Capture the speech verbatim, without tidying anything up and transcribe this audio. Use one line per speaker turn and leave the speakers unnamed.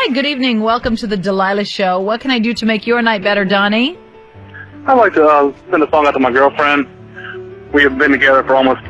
Hi, good evening. Welcome to the Delilah Show. What can I do to make your night better, Donnie?
I'd like to uh, send a song out to my girlfriend. We have been together for almost